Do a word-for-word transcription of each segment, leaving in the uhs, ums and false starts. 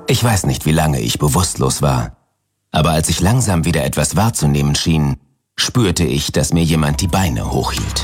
Ich weiß nicht, wie lange ich bewusstlos war. Aber als ich langsam wieder etwas wahrzunehmen schien, spürte ich, dass mir jemand die Beine hochhielt.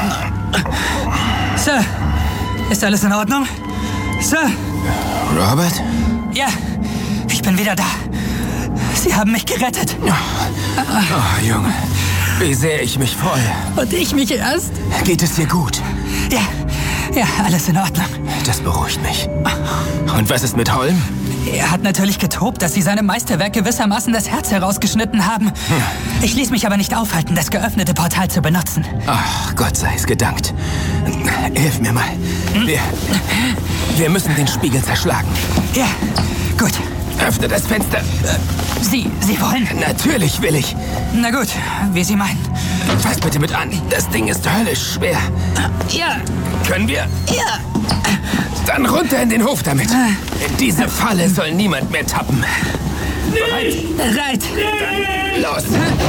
Sir, ist alles in Ordnung? Sir? Robert? Ja, ich bin wieder da. Sie haben mich gerettet. Oh, Junge, wie sehr ich mich freue. Und ich mich erst? Geht es dir gut? Ja, ja, alles in Ordnung. Das beruhigt mich. Und was ist mit Holm? Er hat natürlich getobt, dass sie seinem Meisterwerk gewissermaßen das Herz herausgeschnitten haben. Hm. Ich ließ mich aber nicht aufhalten, das geöffnete Portal zu benutzen. Ach, Gott sei es gedankt. Hilf mir mal. Wir, wir müssen den Spiegel zerschlagen. Ja, gut. Öffne das Fenster. Sie, Sie wollen? Natürlich will ich. Na gut, wie Sie meinen. Fass bitte mit an. Das Ding ist höllisch schwer. Ja. Können wir? Ja. Dann runter in den Hof damit. In diese Falle soll niemand mehr tappen. Bereit? Bereit. Dann los.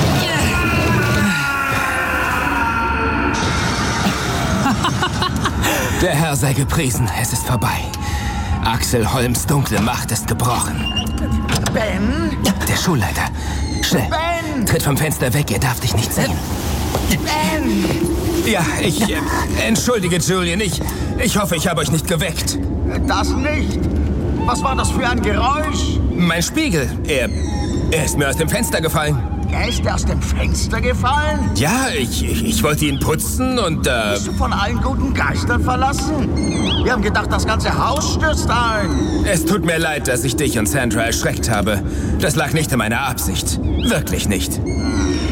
Der Herr sei gepriesen, es ist vorbei. Axel Holms dunkle Macht ist gebrochen. Ben? Der Schulleiter. Schnell. Ben! Tritt vom Fenster weg, er darf dich nicht sehen. Ben! Ja, ich... Äh, entschuldige, Julian, ich... Ich hoffe, ich habe euch nicht geweckt. Das nicht. Was war das für ein Geräusch? Mein Spiegel. Er... Er ist mir aus dem Fenster gefallen. Er ist aus dem Fenster gefallen? Ja, ich, ich, ich wollte ihn putzen und, äh... Bist du von allen guten Geistern verlassen? Wir haben gedacht, das ganze Haus stürzt ein. Es tut mir leid, dass ich dich und Sandra erschreckt habe. Das lag nicht in meiner Absicht. Wirklich nicht.